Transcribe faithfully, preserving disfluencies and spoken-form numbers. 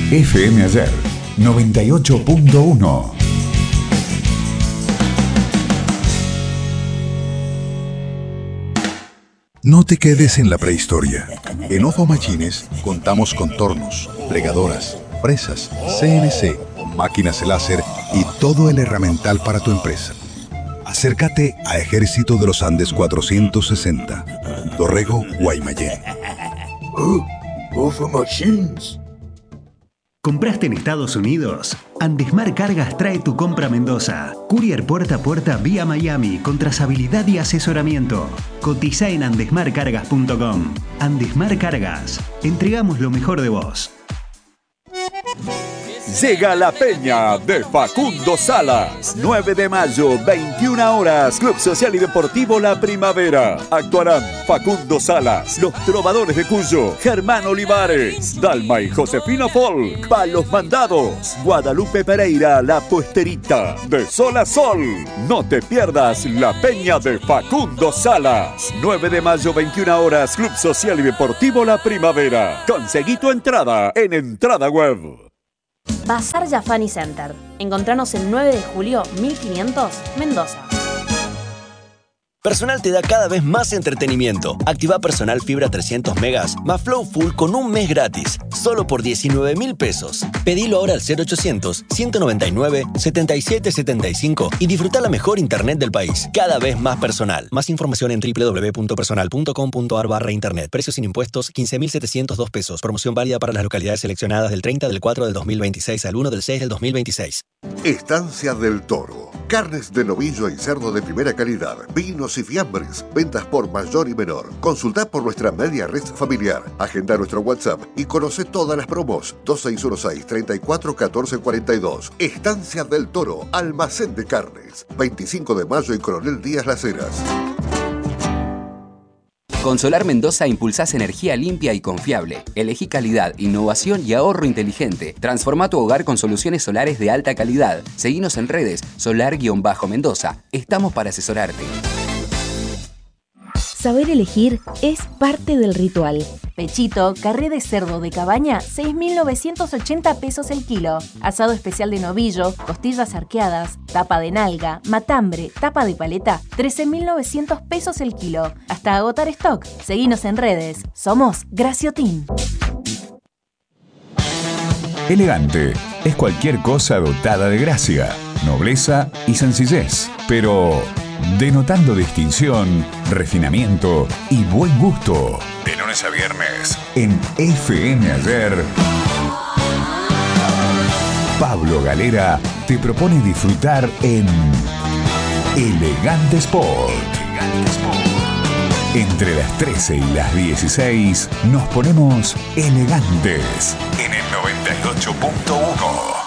F M Ayer noventa y ocho punto uno. No te quedes en la prehistoria. En Ojo Machines contamos con tornos, plegadoras, presas, C N C, máquinas láser y todo el herramental para tu empresa. Acércate a Ejército de los Andes cuatrocientos sesenta, Dorrego, Guaymallén. Oh, Ojo Machines. ¿Compraste en Estados Unidos? Andesmar Cargas trae tu compra a Mendoza. Courier puerta a puerta vía Miami con trazabilidad y asesoramiento. Cotiza en andesmar cargas punto com. Andesmar Cargas. Entregamos lo mejor de vos. Llega la peña de Facundo Salas. nueve de mayo, veintiuna horas. Club Social y Deportivo La Primavera. Actuarán Facundo Salas, Los Trovadores de Cuyo, Germán Olivares, Dalma y Josefina Folk, Palos Mandados, Guadalupe Pereira, La Puesterita. De Sol a Sol. No te pierdas la peña de Facundo Salas. nueve de mayo, veintiuna horas. Club Social y Deportivo La Primavera. Conseguí tu entrada en Entrada Web. Bazar Jafani Center. Encontranos el nueve de julio, mil quinientos, Mendoza. Personal te da cada vez más entretenimiento. Activa Personal Fibra trescientos megas más Flow Full con un mes gratis. Solo por diecinueve mil pesos. Pedilo ahora al cero ochocientos, ciento noventa y nueve, setenta y siete setenta y cinco y disfruta la mejor internet del país. Cada vez más personal. Más información en doble u doble u doble u punto personal punto com punto a r barra internet. Precios sin impuestos, quince mil setecientos dos pesos. Promoción válida para las localidades seleccionadas del treinta del cuatro del dos mil veintiséis al uno del seis del dos mil veintiséis. Estancia del Toro. Carnes de novillo y cerdo de primera calidad. Vinos y fiambres. Ventas por mayor y menor. Consulta por nuestra media red familiar. Agenda nuestro WhatsApp y conoce todas las promos. dos seis uno seis, treinta y cuatro catorce cuarenta y dos. Estancia del Toro. Almacén de carnes. veinticinco de mayo y Coronel Díaz Las Heras. Con Solar Mendoza impulsás energía limpia y confiable. Elegí calidad, innovación y ahorro inteligente. Transforma tu hogar con soluciones solares de alta calidad. Seguinos en redes, solar-mendoza. Estamos para asesorarte. Saber elegir es parte del ritual. Pechito, carré de cerdo de cabaña, seis mil novecientos ochenta pesos el kilo. Asado especial de novillo, costillas arqueadas, tapa de nalga, matambre, tapa de paleta, trece mil novecientos pesos el kilo. Hasta agotar stock. Seguinos en redes. Somos Graciotin. Elegante es cualquier cosa dotada de gracia, nobleza y sencillez, pero denotando distinción, refinamiento y buen gusto. De lunes a viernes en F M Ayer, Pablo Galera te propone disfrutar en Elegante Sport. Elegante Sport. Entre las trece y las dieciséis nos ponemos elegantes en el noventa y ocho punto uno.